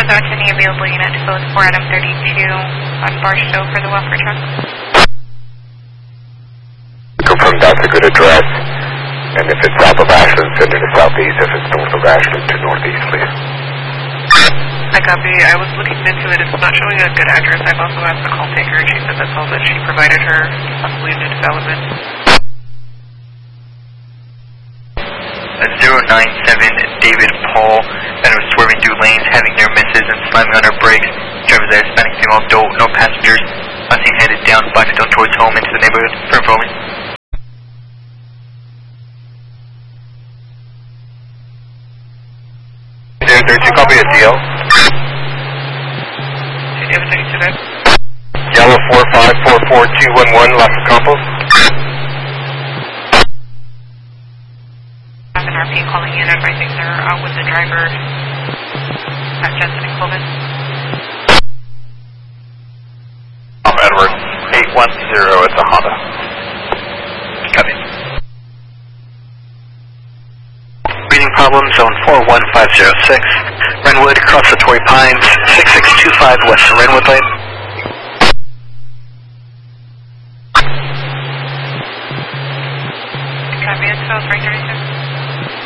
out to any available units, so it's 4 Adam 32 on Barstow for the welfare truck. Confirm that's a good address. And if it's south of Ashland, send it to southeast. If it's north of Ashland, to northeast, please. I copy. I was looking into it. It's not showing a good address. I've also asked the call taker, and she said that's all that she provided her, possibly new development. 097 David Paul, and was swerving through lanes, having near misses and slamming on her brakes. Driver's a Hispanic female adult, no passengers. Unseen headed down Blackstone towards home into the neighborhood. Firm for me. There's you copy a DL. David 32 back. Yellow 4544211, Los Campos. Have an RP calling in, advising they're out with the driver at Jensen and Clovis. I'm Edward 810, it's a Honda. Copy. Reading problem, zone 41506. Renwood, across the Torrey Pines, 6625 west of Renwood Lane. Copy, it's 337.